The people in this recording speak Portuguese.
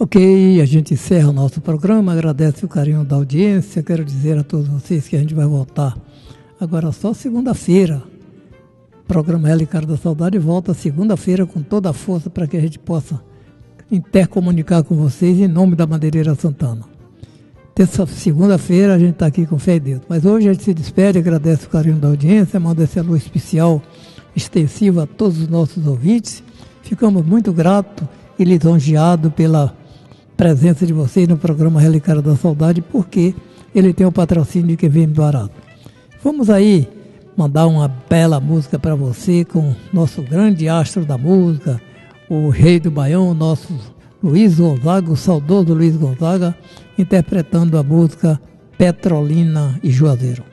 Ok, a gente encerra o nosso programa, agradece o carinho da audiência, quero dizer a todos vocês que a gente vai voltar agora só segunda-feira. O programa Hélio Cara da Saudade volta segunda-feira com toda a força para que a gente possa intercomunicar com vocês em nome da Madeireira Santana. Terça, segunda-feira a gente está aqui com fé em Deus, mas hoje a gente se despede, agradece o carinho da audiência, manda esse alô especial, extensivo a todos os nossos ouvintes. Ficamos muito gratos e lisonjeados pela presença de vocês no programa Hélio Cara da Saudade, porque ele tem o patrocínio de quem vem barato. Vamos aí mandar uma bela música para você com nosso grande astro da música, o rei do Baião, nosso Luiz Gonzaga, o saudoso Luiz Gonzaga, interpretando a música Petrolina e Juazeiro.